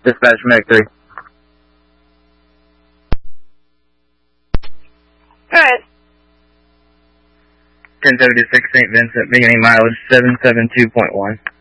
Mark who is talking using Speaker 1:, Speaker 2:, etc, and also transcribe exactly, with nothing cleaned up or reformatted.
Speaker 1: Dispatch Medic three.
Speaker 2: Alright.
Speaker 1: ten seventy-six Saint Vincent, beginning mileage seven seven two point one.